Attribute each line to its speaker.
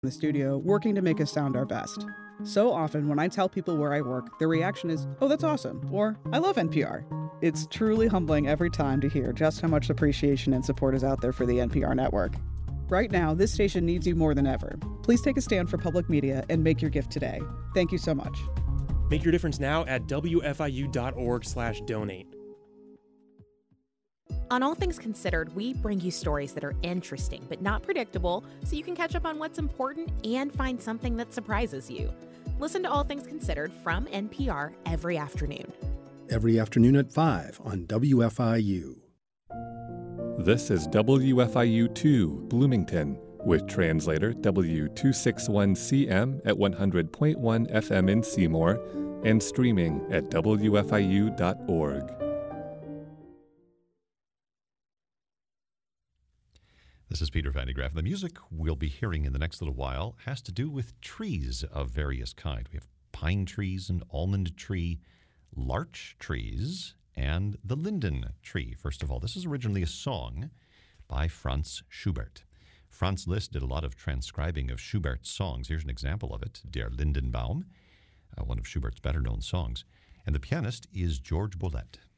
Speaker 1: in the studio working to make us sound our best. So often when I tell people where I work, their reaction is, "Oh, that's awesome," or "I love NPR." It's truly humbling every time to hear just how much appreciation and support is out there for the NPR network. Right now, this station needs you more than ever. Please take a stand for public media and make your gift today. Thank you so much.
Speaker 2: Make your difference now at wfiu.org/donate.
Speaker 3: On All Things Considered, we bring you stories that are interesting but not predictable, so you can catch up on what's important and find something that surprises you. Listen to All Things Considered from NPR every afternoon.
Speaker 4: Every afternoon at 5 on WFIU.
Speaker 5: This is WFIU2 Bloomington with translator W261CM at 100.1 FM in Seymour and streaming at WFIU.org.
Speaker 6: This is Peter Van de Graaff. The music we'll be hearing in the next little while has to do with trees of various kinds. We have pine trees and almond tree, larch trees, and the linden tree. First of all, this is originally a song by Franz Schubert. Franz Liszt did a lot of transcribing of Schubert's songs. Here's an example of it, Der Lindenbaum, one of Schubert's better-known songs. And the pianist is George Bollette.